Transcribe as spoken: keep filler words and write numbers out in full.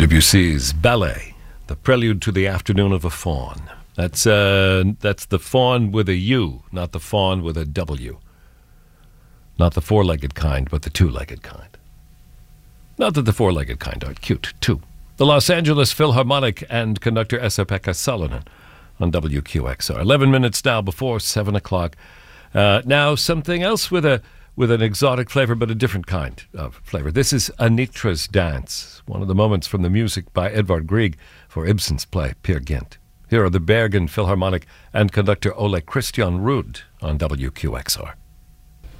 Debussy's Ballet, the prelude to the afternoon of a faun. That's uh, that's the faun with a U, not the fawn with a W. Not the four-legged kind, but the two-legged kind. Not that the four-legged kind aren't cute, too. The Los Angeles Philharmonic and conductor Esa-Pekka Salonen on W Q X R. Eleven minutes now before seven o'clock. Uh, now something else with a with an exotic flavor, but a different kind of flavor. This is Anitra's Dance, one of the moments from the music by Edvard Grieg for Ibsen's play Peer Gynt. Here are the Bergen Philharmonic and conductor Ole Christian Ruud on W Q X R.